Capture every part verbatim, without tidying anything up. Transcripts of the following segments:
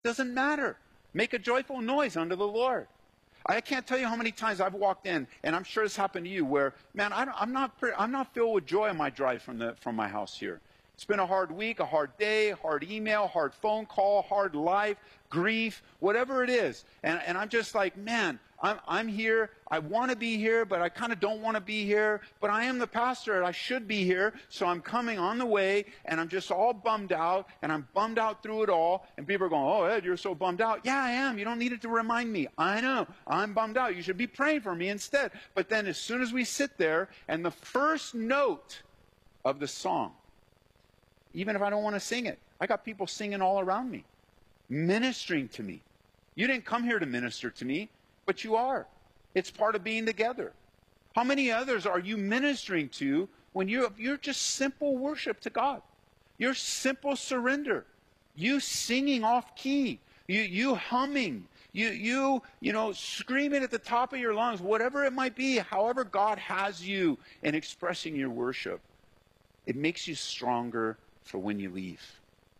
Doesn't matter. Make a joyful noise unto the Lord. I can't tell you how many times I've walked in, and I'm sure it's happened to you, where, man, I don't, I'm not I'm not filled with joy on my drive from the from my house here. It's been a hard week, a hard day, hard email, hard phone call, hard life, grief, whatever it is. And, and I'm just like, man, I'm, I'm here. I want to be here, but I kind of don't want to be here. But I am the pastor, and I should be here. So I'm coming on the way, and I'm just all bummed out, and I'm bummed out through it all. And people are going, oh, Ed, you're so bummed out. Yeah, I am. You don't need it to remind me. I know. I'm bummed out. You should be praying for me instead. But then as soon as we sit there, and the first note of the song, even if I don't want to sing it, I got people singing all around me, ministering to me. You didn't come here to minister to me, but you are. It's part of being together. How many others are you ministering to when you're, you're just simple worship to God? Your simple surrender. You singing off key. You, you humming. You, you, you know, screaming at the top of your lungs, whatever it might be, however God has you in expressing your worship. It makes you stronger for when you leave.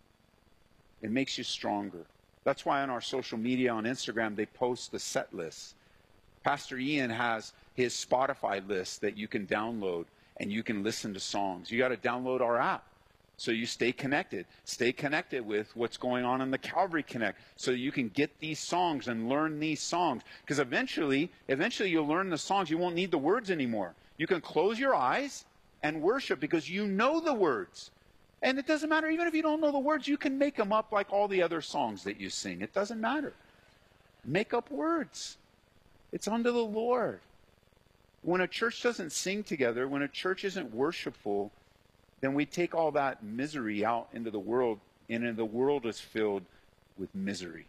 It makes you stronger. That's why on our social media, on Instagram, they post the set lists. Pastor Ian has his Spotify list that you can download and you can listen to songs. You got to download our app so you stay connected. Stay connected with what's going on in the Calvary Connect so you can get these songs and learn these songs. Because eventually, eventually you'll learn the songs. You won't need the words anymore. You can close your eyes and worship because you know the words. And it doesn't matter, even if you don't know the words, you can make them up like all the other songs that you sing. It doesn't matter. Make up words. It's unto the Lord. When a church doesn't sing together, when a church isn't worshipful, then we take all that misery out into the world, and the world is filled with misery.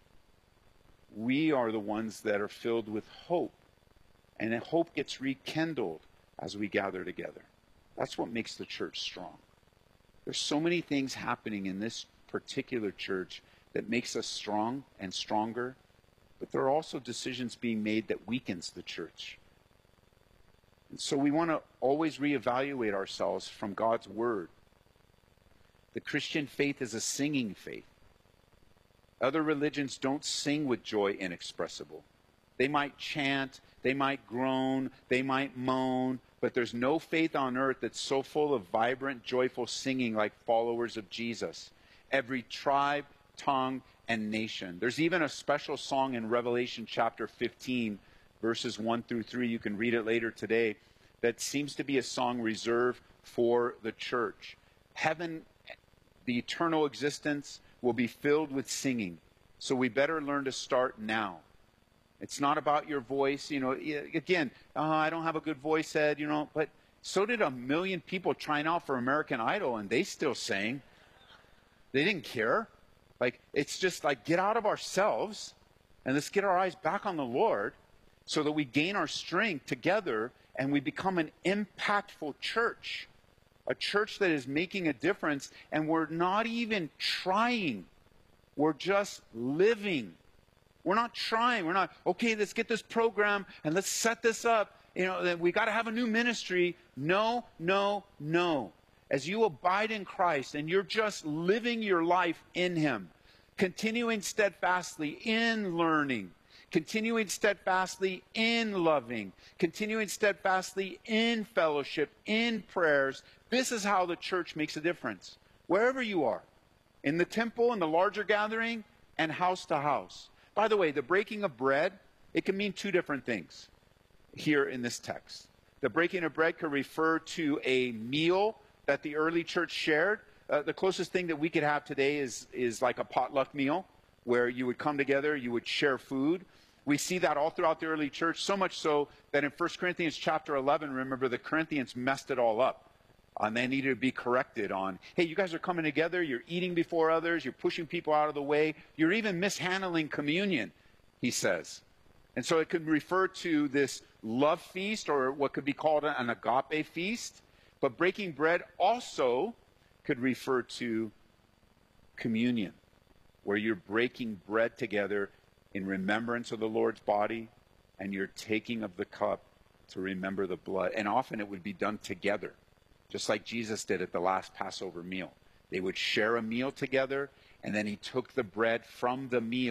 We are the ones that are filled with hope, and hope gets rekindled as we gather together. That's what makes the church strong. There's so many things happening in this particular church that makes us strong and stronger, but there are also decisions being made that weakens the church. And so we want to always reevaluate ourselves from God's word. The Christian faith is a singing faith. Other religions don't sing with joy inexpressible. They might chant, they might groan, they might moan, but there's no faith on earth that's so full of vibrant, joyful singing like followers of Jesus. Every tribe, tongue, and nation. There's even a special song in Revelation chapter fifteen, verses one through three. You can read it later today. That seems to be a song reserved for the church. Heaven, the eternal existence, will be filled with singing. So we better learn to start now. It's not about your voice. You know, again, oh, I don't have a good voice, Ed, you know, but so did a million people trying out for American Idol, and they still sang. They didn't care. Like, it's just like, get out of ourselves, and let's get our eyes back on the Lord so that we gain our strength together, and we become an impactful church. A church that is making a difference, and we're not even trying. We're just living. We're not trying. We're not, okay, let's get this program and let's set this up. You know, we got to have a new ministry. No, no, no. As you abide in Christ and you're just living your life in Him, continuing steadfastly in learning, continuing steadfastly in loving, continuing steadfastly in fellowship, in prayers, this is how the church makes a difference. Wherever you are, in the temple, in the larger gathering, and house to house. By the way, the breaking of bread, it can mean two different things here in this text. The breaking of bread could refer to a meal that the early church shared. Uh, the closest thing that we could have today is, is like a potluck meal where you would come together, you would share food. We see that all throughout the early church, so much so that in First Corinthians chapter eleven, remember the Corinthians messed it all up. And they needed to be corrected on, hey, you guys are coming together, you're eating before others, you're pushing people out of the way, you're even mishandling communion, he says. And so it could refer to this love feast, or what could be called an agape feast. But breaking bread also could refer to communion, where you're breaking bread together in remembrance of the Lord's body, and you're taking of the cup to remember the blood. And often it would be done together, just like Jesus did at the last Passover meal. They would share a meal together, And then he took the bread from the meal.